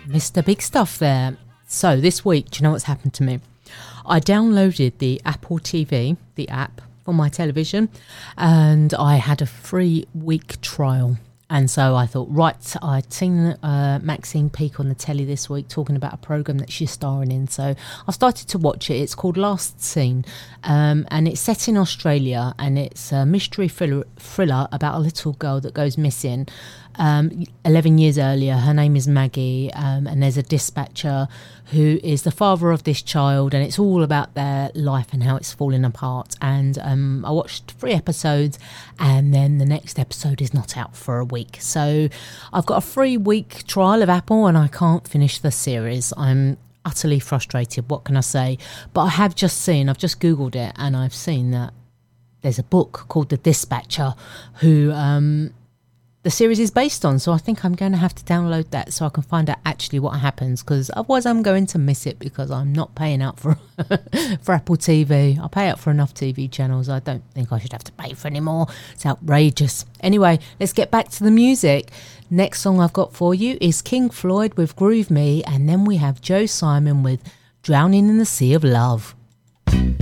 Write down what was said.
Mr. Big Stuff there. So this week, do you know what's happened to me? I downloaded the Apple TV, the app, for my television, and I had a 3-week trial. And so I thought, right, I'd seen Maxine Peake on the telly this week talking about a programme that she's starring in. So I started to watch it. It's called Last Scene, and it's set in Australia, and it's a mystery thriller about a little girl that goes missing 11 years earlier. Her name is Maggie, and there's a dispatcher who is the father of this child, and it's all about their life and how it's falling apart. And I watched 3 episodes, and then the next episode is not out for a week. So I've got a 3-week trial of Apple, and I can't finish the series. I'm utterly frustrated. What can I say? But I have just seen, I've just Googled it, and I've seen that there's a book called The Dispatcher who the series is based on. So I think I'm going to have to download that so I can find out actually what happens, because otherwise I'm going to miss it, because I'm not paying out for for Apple TV. I pay out for enough TV channels. I don't think I should have to pay for any more. It's outrageous. Anyway, let's get back to the music. Next song I've got for you is King Floyd with Groove Me, and then we have Joe Simon with Drowning in the Sea of Love.